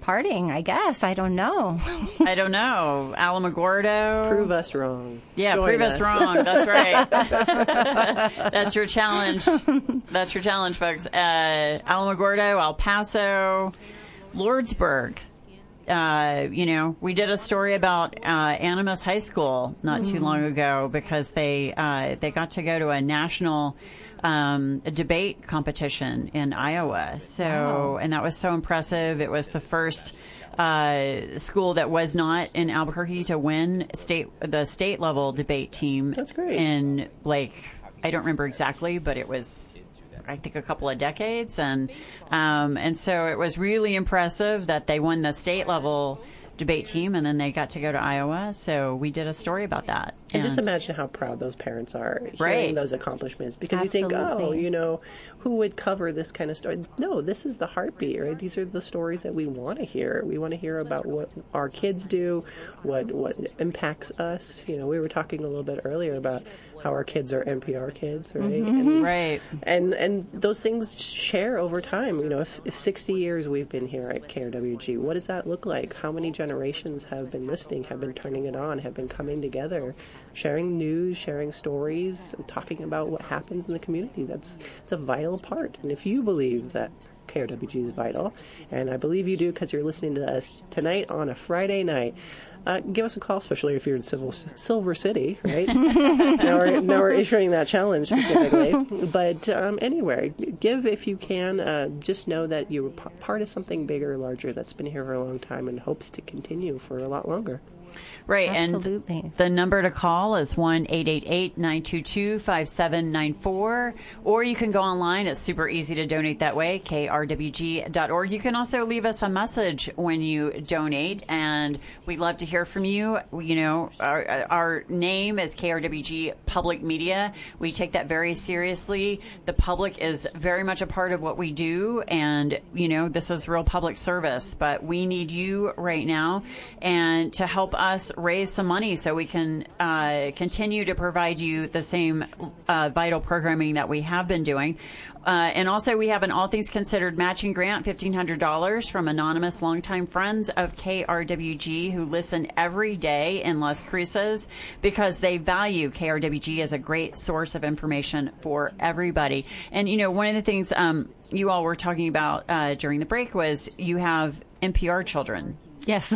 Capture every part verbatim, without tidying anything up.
departing, I guess. I don't know. I don't know. Alamogordo. Prove us wrong. Yeah, Join prove us. us wrong. That's right. That's your challenge. That's your challenge, folks. Uh, Alamogordo, El Paso, Lordsburg. Uh, you know, we did a story about uh, Animas High School not too long ago because they uh, they got to go to a national um, debate competition in Iowa. So, wow. And that was so impressive. It was the first uh, school that was not in Albuquerque to win state the state level debate team. That's great. In like, I don't remember exactly, but it was, I think, a couple of decades, and um, and so it was really impressive that they won the state level debate team, and then they got to go to Iowa. So we did a story about that. And, and just imagine how proud those parents are hearing right. those accomplishments, because Absolutely. you think, oh, you know, who would cover this kind of story? No, this is the heartbeat, right? These are the stories that we want to hear. We want to hear about what our kids do, what what impacts us. You know, we were talking a little bit earlier about how our kids are N P R kids, right? Mm-hmm. And, right. And and those things share over time. You know, if, if sixty years we've been here at K R W G, what does that look like? How many generations have been listening, have been turning it on, have been coming together, sharing news, sharing stories, and talking about what happens in the community? That's, that's a vital part. And if you believe that K R W G is vital, and I believe you do because you're listening to us tonight on a Friday night, Uh, give us a call, especially if you're in Civil, Silver City, right? now, we're, now we're issuing that challenge specifically. But um, anywhere, give if you can. Uh, just know that you're p- part of something bigger, larger, that's been here for a long time and hopes to continue for a lot longer. Right. Absolutely. And the number to call is one eight eight eight, nine two two, five seven nine four. Or you can go online. It's super easy to donate that way, K R W G dot org. You can also leave us a message when you donate, and we'd love to hear from you. You know, our, our name is K R W G Public Media. We take that very seriously. The public is very much a part of what we do, and, you know, this is real public service, but we need you right now and to help us raise some money so we can uh, continue to provide you the same uh, vital programming that we have been doing. Uh, and also, we have an All Things Considered matching grant, fifteen hundred dollars from anonymous longtime friends of K R W G who listen every day in Las Cruces because they value K R W G as a great source of information for everybody. And, you know, one of the things um, you all were talking about uh, during the break was you have N P R children. Yes.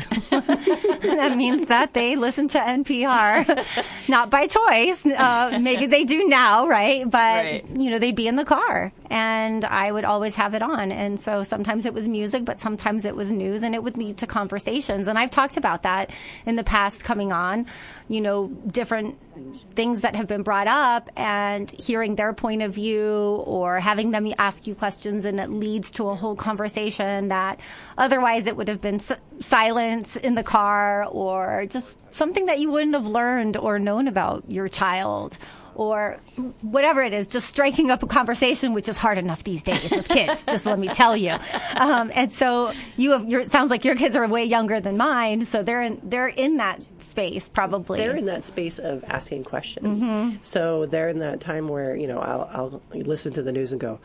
That means that they listen to N P R, not by choice. Uh, maybe they do now, right? But, right. you know, they'd be in the car and I would always have it on. And so sometimes it was music, but sometimes it was news, and it would lead to conversations. And I've talked about that in the past coming on, you know, different things that have been brought up and hearing their point of view or having them ask you questions, and it leads to a whole conversation that otherwise it would have been s- silence in the car, or just something that you wouldn't have learned or known about your child, or whatever it is, just striking up a conversation, which is hard enough these days with kids, just let me tell you. Um, and so you have, your, it sounds like your kids are way younger than mine, so they're in, they're in that space probably. They're in that space of asking questions. Mm-hmm. So they're in that time where, you know, I'll, I'll listen to the news and go,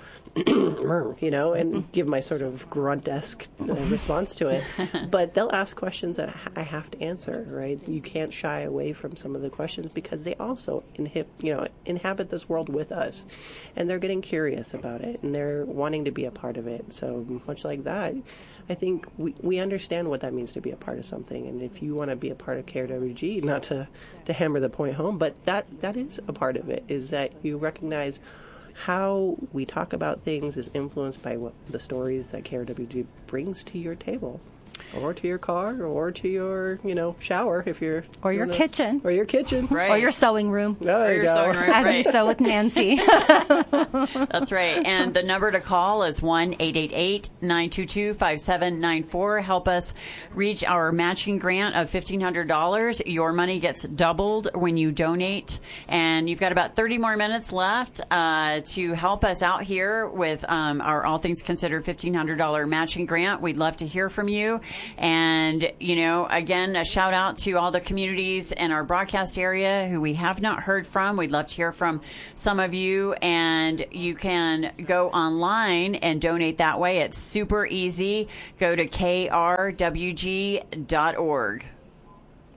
you know, and give my sort of grunt-esque uh, response to it. But they'll ask questions that I have to answer, right? You can't shy away from some of the questions because they also inhib- you know, inhabit this world with us. And they're getting curious about it, and they're wanting to be a part of it. So much like that, I think we, we understand what that means to be a part of something. And if you want to be a part of K R W G, not to, to hammer the point home, but that that is a part of it, is that you recognize how we talk about things is influenced by what the stories that K R W G brings to your table, or to your car, or to your, you know, shower if you're... Or your gonna, kitchen. Or your kitchen. Right. Or your sewing room. There you go. Room, As right. you sew with Nancy. That's right. And the number to call is one eight eight eight, nine two two, five seven nine four. Help us reach our matching grant of fifteen hundred dollars. Your money gets doubled when you donate. And you've got about thirty more minutes left uh, to help us out here with um, our All Things Considered fifteen hundred dollars matching grant. We'd love to hear from you. you. And, you know, again, a shout out to all the communities in our broadcast area who we have not heard from. We'd love to hear from some of you, and you can go online and donate that way. It's super easy. Go to K R W G dot org.